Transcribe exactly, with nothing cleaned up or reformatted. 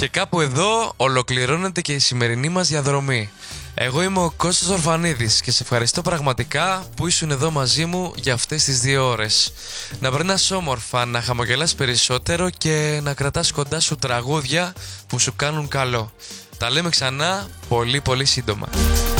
Και κάπου εδώ ολοκληρώνεται και η σημερινή μας διαδρομή. Εγώ είμαι ο Κώστας Ορφανίδης και σε ευχαριστώ πραγματικά που ήσουν εδώ μαζί μου για αυτές τις δύο ώρες. Να περνάς όμορφα, να χαμογελάς περισσότερο και να κρατάς κοντά σου τραγούδια που σου κάνουν καλό. Τα λέμε ξανά πολύ πολύ σύντομα.